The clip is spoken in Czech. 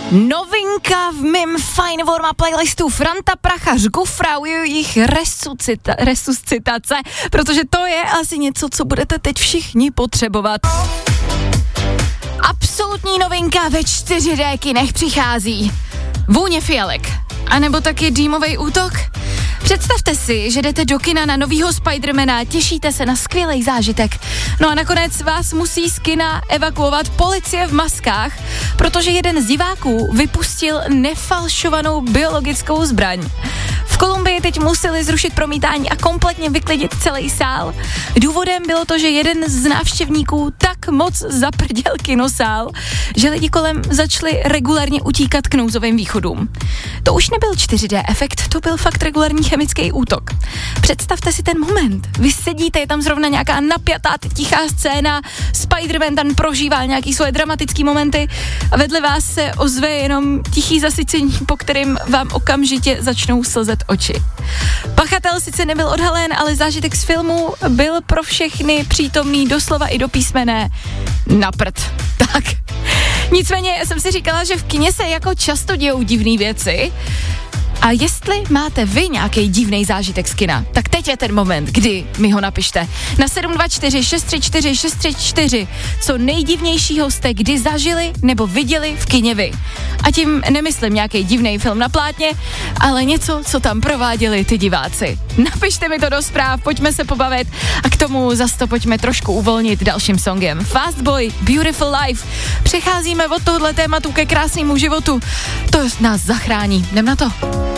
Novinka v mým fajn warm playlistu Franta Prachař, Gufrau, jejich resuscitace, protože to je asi něco, co budete teď všichni potřebovat. Absolutní novinka ve 4D kinech přichází. Vůně fialek, anebo taky dýmovej útok. Představte si, že jdete do kina na novýho Spidermana, těšíte se na skvělý zážitek. No a nakonec vás musí z kina evakuovat policie v maskách, protože jeden z diváků vypustil nefalšovanou biologickou zbraň. V Kolumbii teď museli zrušit promítání a kompletně vyklidit celý sál. Důvodem bylo to, že jeden z návštěvníků tak moc zaprděl kinosál, že lidi kolem začali regulárně utíkat k nouzovým východům. To už nebyl 4D efekt, to byl fakt regulární chemický útok. Představte si ten moment. Vy sedíte, je tam zrovna nějaká napjatá, tichá scéna, Spider-Man tam prožívá nějaký svoje dramatický momenty a vedle vás se ozve jenom tichý zasycení, po kterým vám okamžitě začnou slzet oči. Pachatel sice nebyl odhalen, ale zážitek z filmu byl pro všechny přítomný doslova i do písmene na prd. Tak. Nicméně jsem si říkala, že v kině se jako často dějou divné věci. A jestli máte vy nějaký divný zážitek z kina, tak teď je ten moment, kdy mi ho napište. Na 724 634 634, co nejdivnějšího jste kdy zažili nebo viděli v kině vy. A tím nemyslím nějaký divný film na plátně, ale něco, co tam prováděli ty diváci. Napište mi to do zpráv, pojďme se pobavit a k tomu zase to pojďme trošku uvolnit dalším songem. Fast Boy, Beautiful Life. Přecházíme od tohohle tématu ke krásnému životu. To nás zachrání. Jdem na to.